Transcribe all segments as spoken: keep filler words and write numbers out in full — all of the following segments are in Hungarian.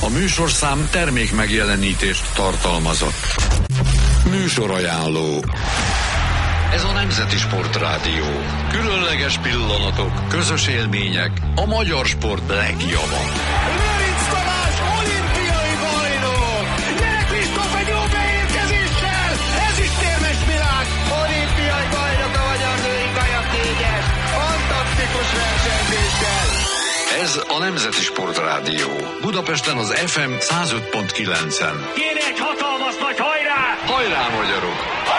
A műsorszám termék megjelenítést tartalmazott. Műsorajánló. Ez a Nemzeti Sportrádió. Különleges pillanatok, közös élmények, a magyar sport legjava. Lőrinc Tamás, olimpiai bajnok! Gyere Kristóf egy jó beérkezéssel! Ezüstérmes világ! Olimpiai bajnok a magyar női kajaknégyes! Fantasztikus versenyzéssel! Ez a Nemzeti Sportrádió. Budapesten az ef em száz öt pont kilencen. Kéne egy hatalmas nagy hajrá! Hajrá, magyarok!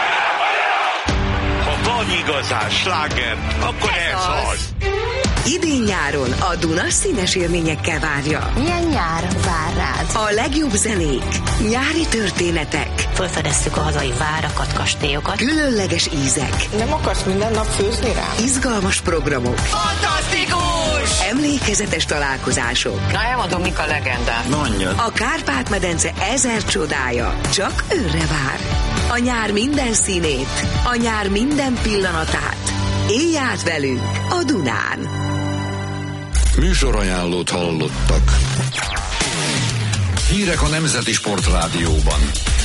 Van igazán sláger, akkor ez, ez az. Idén-nyáron a Duna színes élményekkel várja. Milyen nyár vár rád? A legjobb zenék, nyári történetek. Fölfedeztük a hazai várakat, kastélyokat. Különleges ízek. Nem akarsz minden nap főzni rá? Izgalmas programok. Fantasztikus! Emlékezetes találkozások. Na, elmondom, mik a legendák. Mondjad. A Kárpát-medence ezer csodája csak őrre vár. A nyár minden színét, a nyár minden pillanatát. Élj át velünk a Dunán! Műsorajánlót hallottak. Hírek a Nemzeti Sportrádióban.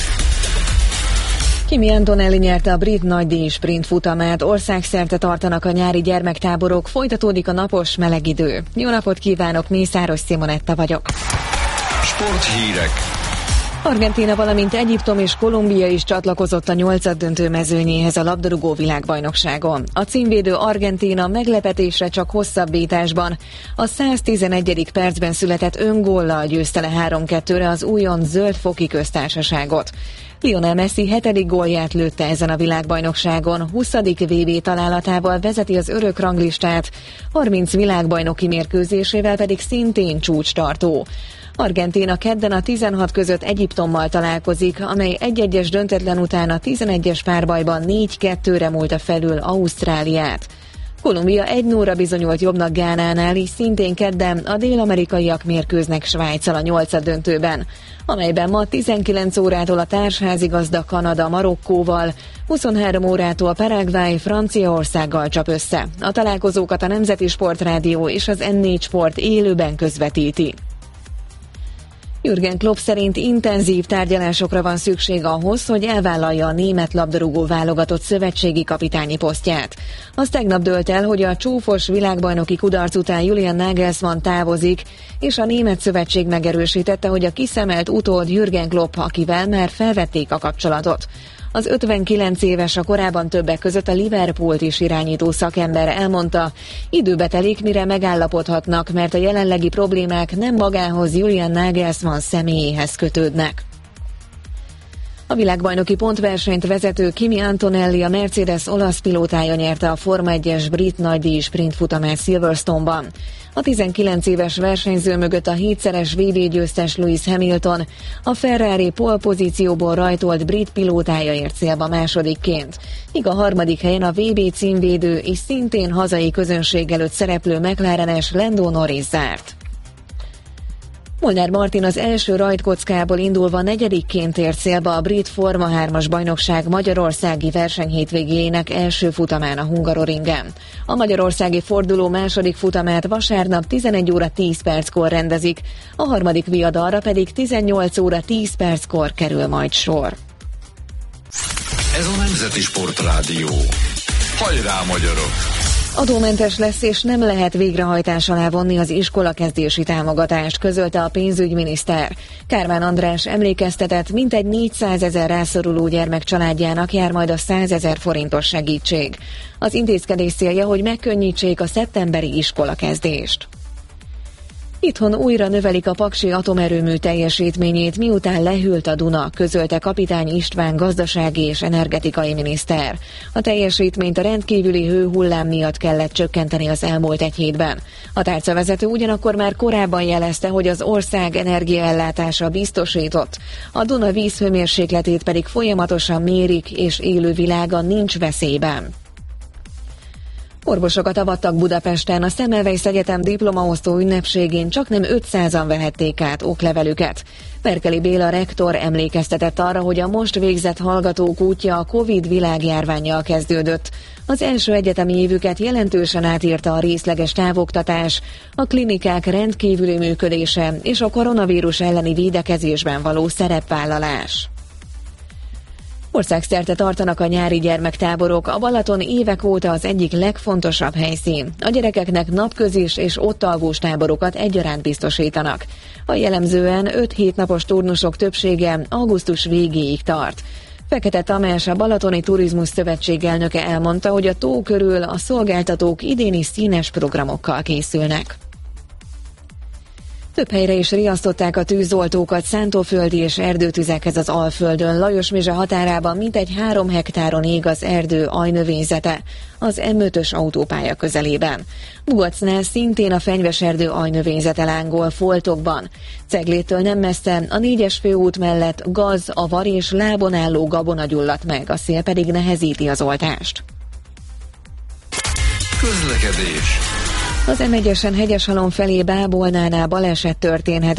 Kimi Antonelli nyerte a brit nagydíj sprint futamát, országszerte tartanak a nyári gyermektáborok, folytatódik a napos, meleg idő. Jó napot kívánok, Mészáros Simonetta vagyok. Sporthírek. Argentína, valamint Egyiptom és Kolumbia is csatlakozott a nyolcaddöntő mezőnyéhez a labdarúgó világbajnokságon. A címvédő Argentína meglepetésre csak hosszabbításban a száztizenegyedik percben született öngóllal győzte le három kettőre az újon zöld-foki köztársaságot. Lionel Messi hetedik gólját lőtte ezen a világbajnokságon, huszadik vé bé találatával vezeti az örök ranglistát, harminc világbajnoki mérkőzésével pedig szintén csúcstartó. Argentína kedden a tizenhat között Egyiptommal találkozik, amely egy-egyes döntetlen után a tizenegyes párbajban négy kettőre múlta felül Ausztráliát. Kolumbia egy nullra bizonyult jobbnak Gánánál, is szintén kedden a dél-amerikaiak mérkőznek Svájccal a nyolcaddöntőben, amelyben ma tizenkilenc órától a társházigazda Kanada Marokkóval, huszonhárom órától Paraguay Franciaországgal csap össze. A találkozókat a Nemzeti Sportrádió és az en négy Sport élőben közvetíti. Jürgen Klopp szerint intenzív tárgyalásokra van szükség ahhoz, hogy elvállalja a német labdarúgó válogatott szövetségi kapitányi posztját. Az tegnap dőlt el, hogy a csúfos világbajnoki kudarc után Julian Nagelsmann távozik, és a német szövetség megerősítette, hogy a kiszemelt utód Jürgen Klopp, akivel már felvették a kapcsolatot. Az ötvenkilenc éves, a korábban többek között a Liverpoolt is irányító szakember elmondta, időbe telik, mire megállapodhatnak, mert a jelenlegi problémák nem magához, Julian Nagelsmann személyéhez kötődnek. A világbajnoki pontversenyt vezető Kimi Antonelli, a Mercedes olasz pilótája nyerte a Forma egyes brit nagydíj sprint futamát Silverstone-ban. A tizenkilenc éves versenyző mögött a hétszeres vé bé győztes Lewis Hamilton, a Ferrari pole pozícióból rajtolt brit pilótája ért célba másodikként, míg a harmadik helyen a vé bé címvédő és szintén hazai közönség előtt szereplő McLarenes Lando Norris zárt. Molnár Martin az első rajtkockából indulva negyedikként ért célba a brit Forma hármas bajnokság magyarországi versenyhétvégéjének első futamán a Hungaroringen. A magyarországi forduló második futamát vasárnap tizenegy óra tíz perckor rendezik, a harmadik viadalra pedig tizennyolc óra tíz perckor kerül majd sor. Ez a Nemzeti Sportrádió. Hajrá, magyarok! Adómentes lesz, és nem lehet végrehajtás alá vonni az iskolakezdési támogatást, közölte a pénzügyminiszter. Kármán András emlékeztetett, mintegy négyszázezer rászoruló gyermek családjának jár majd a százezer forintos segítség. Az intézkedés célja, hogy megkönnyítsék a szeptemberi iskolakezdést. Itthon újra növelik a paksi atomerőmű teljesítményét, miután lehűlt a Duna, közölte Kapitány István gazdasági és energetikai miniszter. A teljesítményt a rendkívüli hőhullám miatt kellett csökkenteni az elmúlt egy hétben. A tárcavezető ugyanakkor már korábban jelezte, hogy az ország energiaellátása biztosított. A Duna vízhőmérsékletét pedig folyamatosan mérik, és élővilága nincs veszélyben. Orvosokat avattak Budapesten. A Semmelweis Egyetem diplomaosztó ünnepségén csaknem ötszázan vehették át oklevelüket. Merkeli Béla rektor emlékeztetett arra, hogy a most végzett hallgatók útja a Covid világjárvánnyal kezdődött. Az első egyetemi évüket jelentősen átírta a részleges távoktatás, a klinikák rendkívüli működése és a koronavírus elleni védekezésben való szerepvállalás. Országszerte tartanak a nyári gyermektáborok, a Balaton évek óta az egyik legfontosabb helyszín. A gyerekeknek napközis és ott alvós táborokat egyaránt biztosítanak. A jellemzően öt-hét napos turnusok többsége augusztus végéig tart. Fekete Tamás, a Balatoni Turizmus Szövetség elnöke elmondta, hogy a tó körül a szolgáltatók idéni színes programokkal készülnek. Több helyre is riasztották a tűzoltókat szántóföldi és erdőtüzekhez az Alföldön. Lajosmizse határában mintegy három hektáron ég az erdő ajnövényzete, az em ötös autópálya közelében. Bugacnál szintén a fenyveserdő ajnövényzete lángol foltokban. Ceglétől nem messze a négyes főút mellett gaz, avar és lábon álló gabona gyulladt meg, a szél pedig nehezíti az oltást. Közlekedés. Az em egyesen Hegyeshalom felé Bábolnánál baleset történhet.